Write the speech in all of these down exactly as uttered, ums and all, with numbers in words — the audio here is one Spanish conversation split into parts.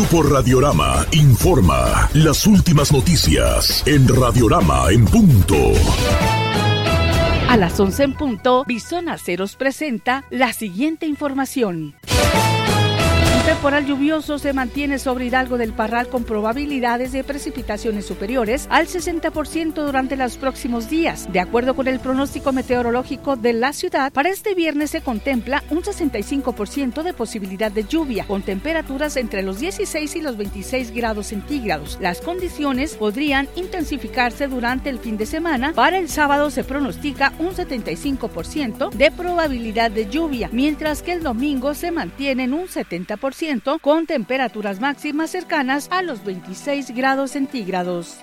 Grupo Radiorama informa las últimas noticias en Radiorama en punto. A las once en punto, Bison Aceros presenta la siguiente información. Un temporal lluvioso se mantiene sobre Hidalgo del Parral con probabilidades de precipitaciones superiores al sesenta por ciento durante los próximos días. De acuerdo con el pronóstico meteorológico de la ciudad, para este viernes se contempla un sesenta y cinco por ciento de posibilidad de lluvia, con temperaturas entre los dieciséis y los veintiséis grados centígrados. Las condiciones podrían intensificarse durante el fin de semana. Para el sábado se pronostica un setenta y cinco por ciento de probabilidad de lluvia, mientras que el domingo se mantiene en un setenta por ciento con temperaturas máximas cercanas a los veintiséis grados centígrados.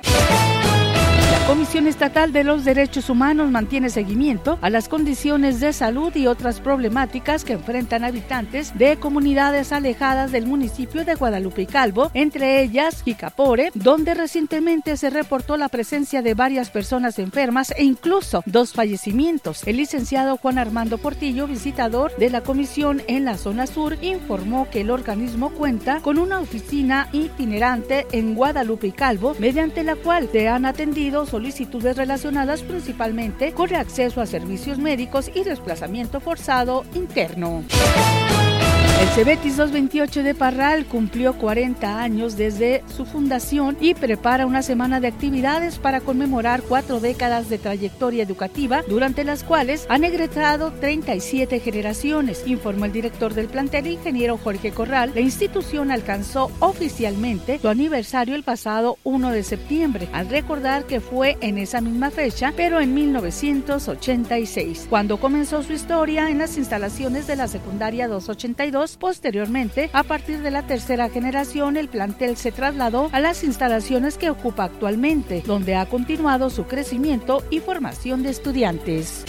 La Comisión Estatal de los Derechos Humanos mantiene seguimiento a las condiciones de salud y otras problemáticas que enfrentan habitantes de comunidades alejadas del municipio de Guadalupe y Calvo, entre ellas Jicapore, donde recientemente se reportó la presencia de varias personas enfermas e incluso dos fallecimientos. El licenciado Juan Armando Portillo, visitador de la comisión en la zona sur, informó que el organismo cuenta con una oficina itinerante en Guadalupe y Calvo, mediante la cual se han atendido solicitudes relacionadas principalmente con el acceso a servicios médicos y desplazamiento forzado interno. El Cebetis doscientos veintiocho de Parral cumplió cuarenta años desde su fundación y prepara una semana de actividades para conmemorar cuatro décadas de trayectoria educativa, durante las cuales han egresado treinta y siete generaciones, informó el director del plantel, ingeniero Jorge Corral. La institución alcanzó oficialmente su aniversario el pasado primero de septiembre, al recordar que fue en esa misma fecha, pero en mil novecientos ochenta y seis, cuando comenzó su historia en las instalaciones de la secundaria doscientos ochenta y dos. Posteriormente, a partir de la tercera generación, el plantel se trasladó a las instalaciones que ocupa actualmente, donde ha continuado su crecimiento y formación de estudiantes.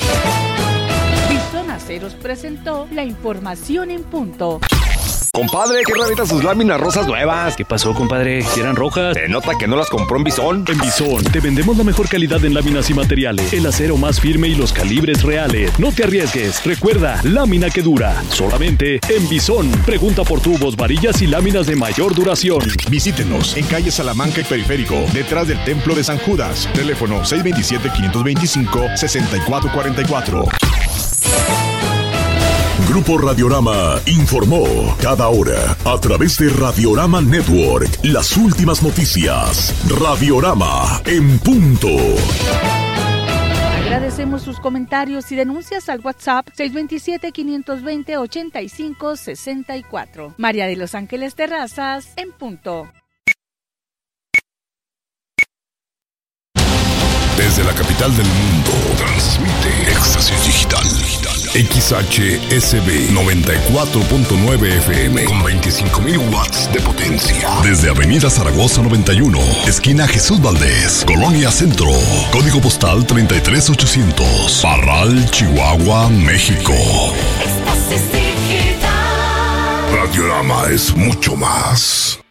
Bison Aceros presentó la información en punto. Compadre, qué raritas sus láminas rosas nuevas. ¿Qué pasó, compadre? ¿Si eran rojas? Se nota que no las compró en Bison. En Bison te vendemos la mejor calidad en láminas y materiales, el acero más firme y los calibres reales. No te arriesgues. Recuerda, lámina que dura. Solamente en Bison. Pregunta por tubos, varillas y láminas de mayor duración. Visítenos en calle Salamanca y Periférico, detrás del Templo de San Judas. Teléfono seis dos siete, cinco dos cinco, seis cuatro cuatro cuatro. Grupo Radiorama informó cada hora a través de Radiorama Network las últimas noticias. Radiorama en punto. Agradecemos sus comentarios y denuncias al WhatsApp seis dos siete, cinco dos cero, ocho cinco seis cuatro. María de Los Ángeles Terrazas en punto. Desde la capital del mundo, transmite Éxtasis Digital. X H S B noventa y cuatro punto nueve F M con veinticinco mil watts de potencia. Desde Avenida Zaragoza noventa y uno, esquina Jesús Valdés, Colonia Centro. Código postal treinta y tres ochocientos. Parral, Chihuahua, México. Radiorama es mucho más.